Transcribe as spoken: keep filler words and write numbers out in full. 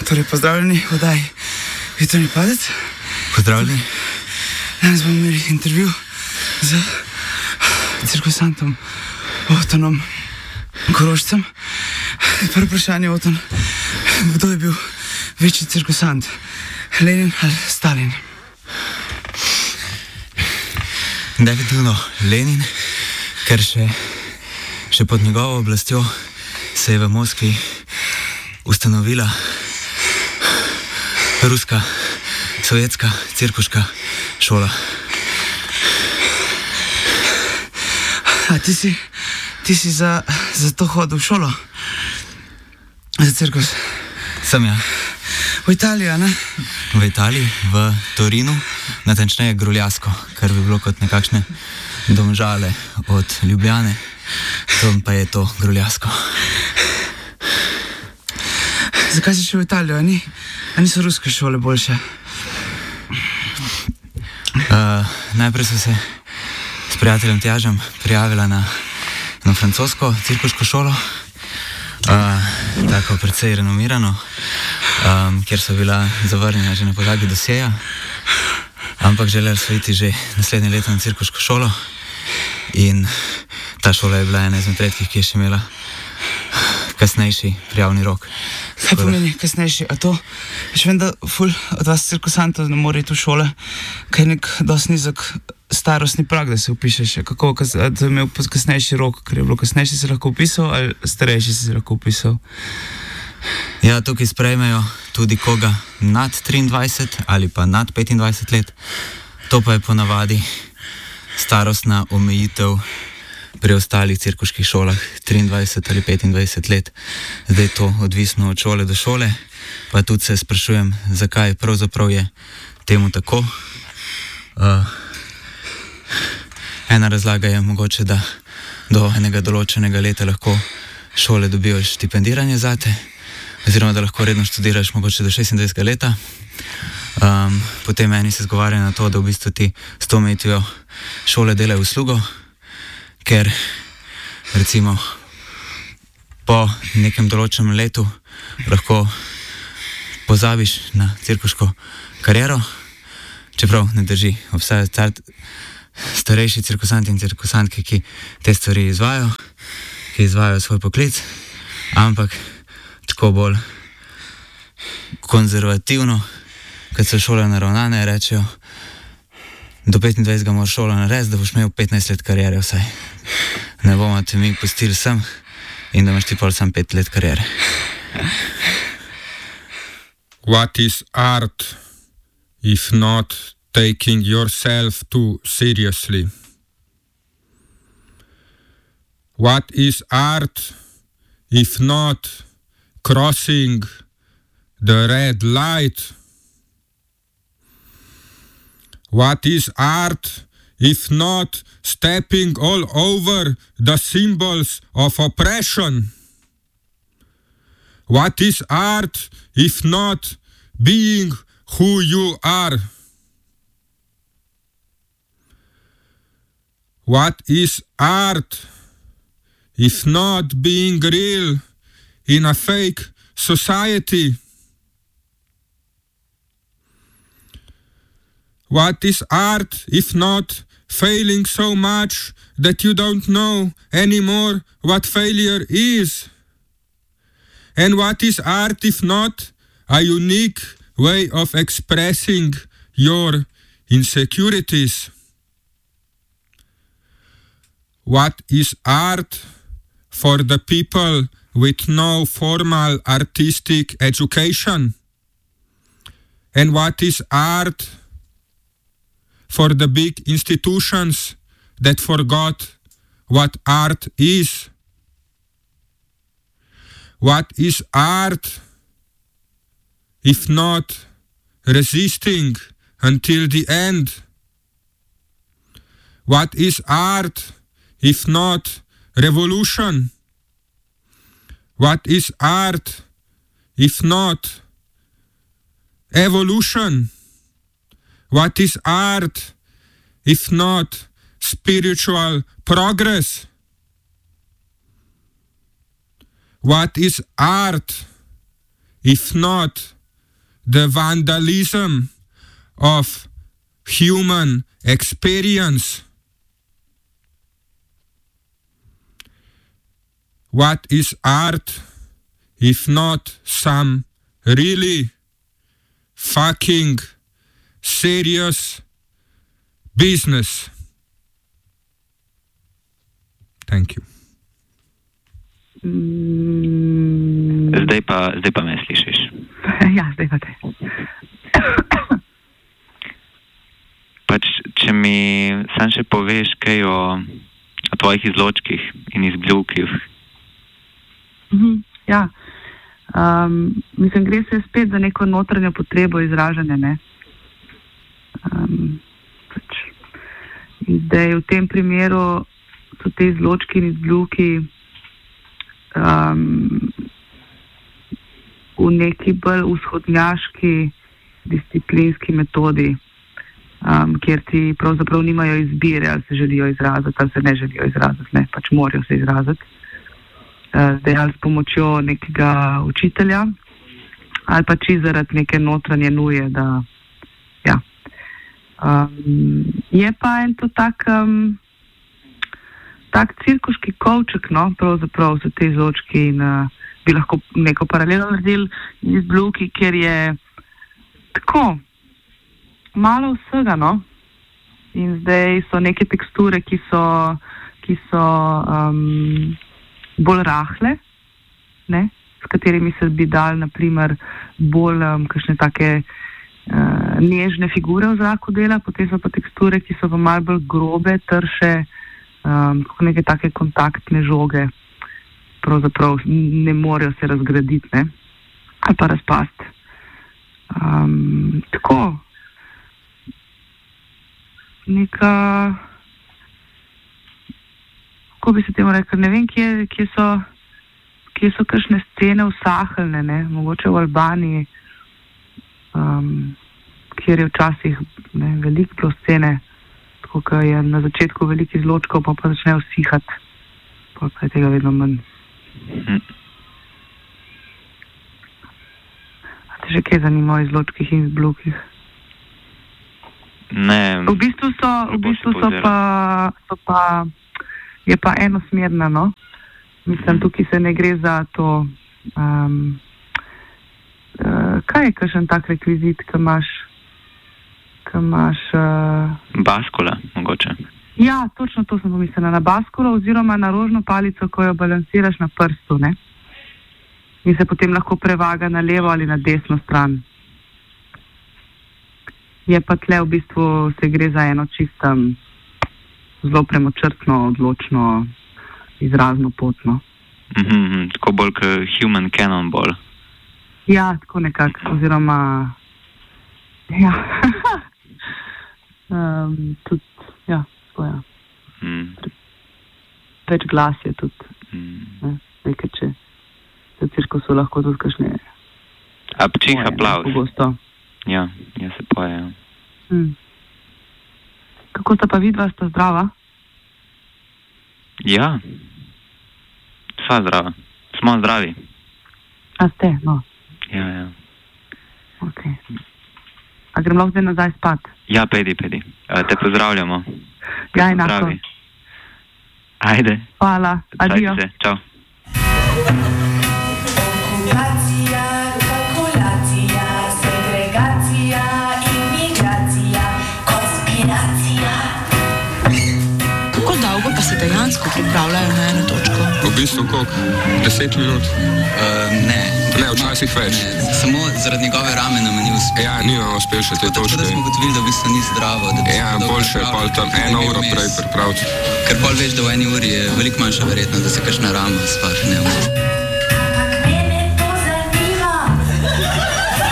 Torej, pozdravljeni v oddaji Jutranji padec. Pozdravljeni. Danes bomo imeli intervju z cirkusantom Otonom Korošcem. Prvo vprašanje, Oton, kdo je bil večji cirkusant? Lenin ali Stalin? Definitivno Lenin, ker še, še pod njegovo oblastjo se je v Moskvi ustanovila ruska, sovjetska, cirkuška šola. A ti si, ti si za, za to hodil v šolo? Za cirkus? Sem ja. V Italiji, ne? V Italiji, v Torinu, natančneje Gruljasko, kar bi bilo kot nekakšne Domžale od Ljubljane, tam pa je to Gruljasko. Zakaj si šel v Italijo, a, ni, a niso ruske šole boljše? Uh, najprej so se s prijateljem Tjažem prijavila na, na francosko cirkuško šolo, uh, tako precej renomirano, um, kjer so bila zavrnjena že na podlagi dosjeja, ampak želeli so iti že naslednje leto na cirkuško šolo in ta šola je bila ena izmed redkih, ki je še imela kasnejši prijavni rok. Kaj pomeni kasnejši? A to, veš, vem, da ful od vas cirkusantov ne more iti v šole, kaj je nek dosti nizek starostni prag, da se upišeš. Kako, da je imel kasnejši rok, ker je bilo kasnejši se lahko upisal ali starejši se lahko upisal? Ja, tukaj sprejmejo tudi koga nad triindvajset ali pa nad petindvajset let. To pa je ponavadi starostna omejitev pri ostalih cirkuških šolah triindvajset ali petindvajset let. Zdaj je to odvisno od šole do šole, pa tudi se sprašujem, zakaj pravzaprav je temu tako. Uh, ena razlaga je mogoče, da do enega določenega leta lahko šole dobijo štipendiranje zate, oziroma da lahko redno študiraš mogoče do šestindvajsetega leta. Um, potem eni se zgovarjajo na to, da v bistvu ti s to omejitvijo šole delajo uslugo, ker recimo po nekem določenem letu lahko pozabiš na cirkuško kariero, čeprav ne drži. Obstajajo starejši cirkusanti in cirkusantke, ki te stvari izvajo, ki izvajo svoj poklic, ampak tako bolj konzervativno, kad so šole naravnane, rečejo, do petindvajsetega moraš šolo narediti, da boš imel petnajst let karijere vsaj. Ne bomo te mi pustili sem in da imaš ti pol sam pet let karijere. What is art if not taking yourself too seriously? What is art if not crossing the red light? What is art if not stepping all over the symbols of oppression? What is art if not being who you are? What is art if not being real in a fake society? What is art if not failing so much that you don't know anymore what failure is? And what is art if not a unique way of expressing your insecurities? What is art for the people with no formal artistic education? And what is art for the big institutions that forgot what art is? What is art if not resisting until the end? What is art if not revolution? What is art if not evolution? What is art if not spiritual progress? What is art if not the vandalism of human experience. What is art if not some really fucking serious business? Thank you. Mm. Zdaj pa, zdaj pa me slišiš. Ja, zdaj pa te. Pač, če mi sam še poveš kaj o, o tvojih izločkih in izbljuvkih. Mm-hmm, ja, um, mislim, gre se spet za neko notranjo potrebo izražanja, ne. Um, pač, in zdaj v tem primeru so te izločki in izbljuvki um, v neki bolj vzhodnjaški disciplinski metodi, um, kjer ti pravzaprav nimajo izbire, ali se želijo izraziti, ali se ne želijo izraziti, ne, pač morajo se izraziti. Uh, zdaj ali s pomočjo nekega učitelja, ali pa či zaradi neke notranje nuje, da ja. Um, je pa en to tak, um, tak cirkuški kovček, no, pravzaprav so te izločki in uh, bi lahko neko paralelo naredili iz bluki, kjer je tako malo vsega, no, in zdaj so neke teksture, ki so, ki so um, bolj rahle, ne, s katerimi se bi dal, naprimer, bolj um, kakšne take uh, nežne figure v zraku dela, potem so pa teksture, ki so pa malo bolj grobe, trše, um, neke take kontaktne žoge, pravzaprav ne morejo se razgraditi, ne, ali pa razpasti. Um, tako, neka, kako bi se temu rekel, ne vem, kje, kje so, kje so kakšne scene usahlne, ne, mogoče v Albaniji, um, kjer je včasih, ne, veliko bilo scene, tako, ko je na začetku veliko izločkov, pa pa začne usihati, pa pa je tega vedno manj. Hmm. A te že kaj zanima o izločkih in izbljuvkih? Ne. V bistvu so, v bistvu so pa, so pa, je pa enosmerna, no. Mislim, tukaj se ne gre za to, um, uh, kaj je kakšen tak rekvizit, ki imaš, ki imaš... Uh... Baskula, mogoče. Ja, točno to sem pomislila, na baskulo oziroma na rožno palico, ko jo balansiraš na prstu, ne. In se potem lahko prevaga na levo ali na desno stran. Je pa tle v bistvu se gre za eno čisto zelo premočrtno, odločno, izrazno potno. Mm-hmm, tako bolj kot human cannonball. Ja, tako nekako, oziroma ja, um, tudi, ja, tako ja. Mm. Več glas je tudi, mm. ne, nekaj, če v cirkusu lahko tudi kakšne... Apčih aplauz. Pogosto. Ja, ja se poje. Hmm. Kako sta pa vidva, sta zdrava? Ja, sva zdrava. Smo zdravi. A ste, no. Ja, ja. Ok. A grem lahko zdaj nazaj spat? Ja, pedi, pedi. A, te pozdravljamo. Ja, enako. Zdravi. Ajde. Hvala, adijo. Se. Čau. Dejansko pripravljajo na eno točko. V bistvu koliko? Deset minut? Uh, ne. Ne, včasih več. Ne, samo zaradi njegove rame nam ni uspel. Ja, nimamo uspel še te točke. Tako da smo gotovili, da v bistvu ni zdravo. Da ja, boljše je pol tam eno uro prej pripraviti. Ker pol veš, da v eni uri je veliko manjša verjetnost, da se kakšna rama spahne.